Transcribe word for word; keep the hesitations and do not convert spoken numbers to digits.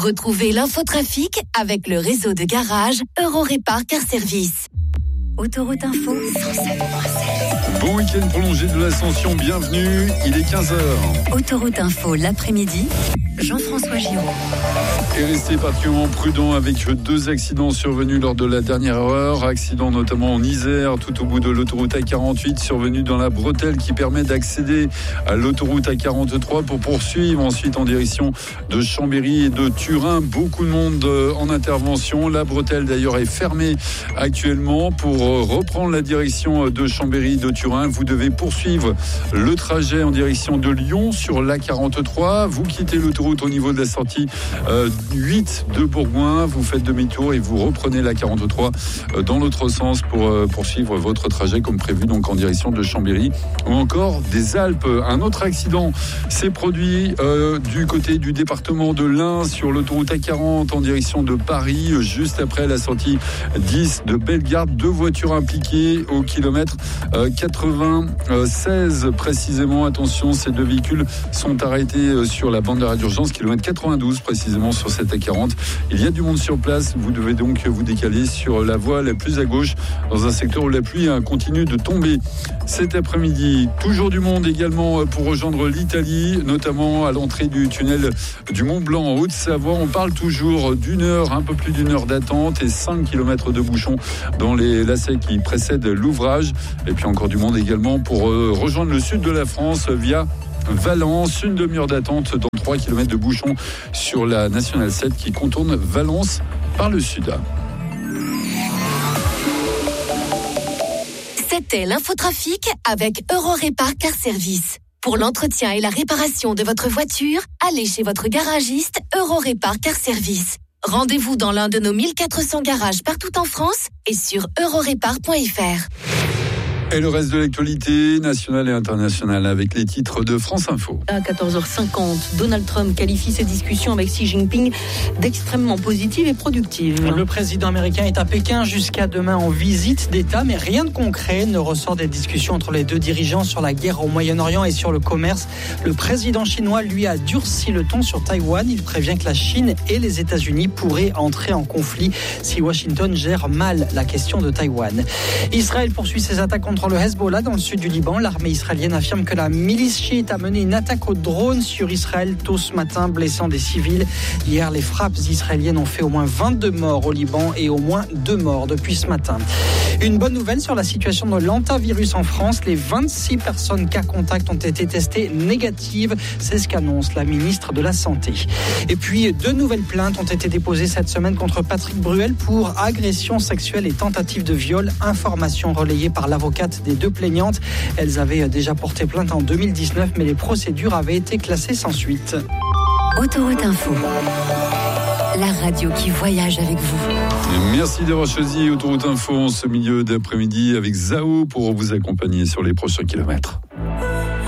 Retrouvez l'infotrafic avec le réseau de garage Eurorépar Car Service. Autoroute Info cent sept virgule sept. Bon week-end prolongé de l'Ascension, bienvenue, il est quinze heures. Autoroute Info l'après-midi, Jean-François Giraud. Et restez particulièrement prudent avec deux accidents survenus lors de la dernière heure. Accident notamment en Isère, tout au bout de l'autoroute A quarante-huit, survenu dans la bretelle qui permet d'accéder à l'autoroute A quarante-trois pour poursuivre ensuite en direction de Chambéry et de Turin. Beaucoup de monde en intervention. La bretelle d'ailleurs est fermée actuellement pour reprendre la direction de Chambéry et de Turin. Vous devez poursuivre le trajet en direction de Lyon sur l'A quarante-trois. Vous quittez l'autoroute au niveau de la sortie euh, huit de Bourgoin, vous faites demi-tour et vous reprenez la quarante-trois dans l'autre sens pour poursuivre votre trajet comme prévu, donc en direction de Chambéry ou encore des Alpes. Un autre accident s'est produit euh, du côté du département de l'Ain sur l'autoroute A quarante en direction de Paris, juste après la sortie dix de Bellegarde. Deux voitures impliquées au kilomètre euh, quatre-vingt-seize précisément. Attention, ces deux véhicules sont arrêtés sur la bande d'arrêt d'urgence, kilomètre quatre-vingt-douze précisément sur cette A quarante. Il y a du monde sur place, vous devez donc vous décaler sur la voie la plus à gauche dans un secteur où la pluie continue de tomber cet après-midi. Toujours du monde également pour rejoindre l'Italie, notamment à l'entrée du tunnel du Mont Blanc en Haute-Savoie. On parle toujours d'une heure, un peu plus d'une heure d'attente et cinq kilomètres de bouchons dans les lacets qui précèdent l'ouvrage. Et puis encore du monde également pour rejoindre le sud de la France via Valence, une demi-heure d'attente dans trois kilomètres de bouchons sur la nationale sept qui contourne Valence par le sud. C'était l'infotrafic avec Eurorépar Car Service. Pour l'entretien et la réparation de votre voiture, allez chez votre garagiste Eurorépar Car Service. Rendez-vous dans l'un de nos mille quatre cents garages partout en France et sur eurorépar point f r. Et le reste de l'actualité nationale et internationale avec les titres de France Info. À quatorze heures cinquante, Donald Trump qualifie ses discussions avec Xi Jinping d'extrêmement positives et productives. Le président américain est à Pékin jusqu'à demain en visite d'État, mais rien de concret ne ressort des discussions entre les deux dirigeants sur la guerre au Moyen-Orient et sur le commerce. Le président chinois, lui, a durci le ton sur Taïwan. Il prévient que la Chine et les États-Unis pourraient entrer en conflit si Washington gère mal la question de Taïwan. Israël poursuit ses attaques contre le Hezbollah dans le sud du Liban. L'armée israélienne affirme que la milice chiite a mené une attaque au drone sur Israël tôt ce matin, blessant des civils. Hier, les frappes israéliennes ont fait au moins vingt-deux morts au Liban et au moins deux morts depuis ce matin. Une bonne nouvelle sur la situation de l'hantavirus en France. Les vingt-six personnes cas contact ont été testées négatives. C'est ce qu'annonce la ministre de la Santé. Et puis, deux nouvelles plaintes ont été déposées cette semaine contre Patrick Bruel pour agression sexuelle et tentative de viol. Information relayée par l'avocate des deux plaignantes. Elles avaient déjà porté plainte en deux mille dix-neuf, mais les procédures avaient été classées sans suite. Autoroute Info, la radio qui voyage avec vous. Et merci d'avoir choisi Autoroute Info en ce milieu d'après-midi avec Zao pour vous accompagner sur les prochains kilomètres.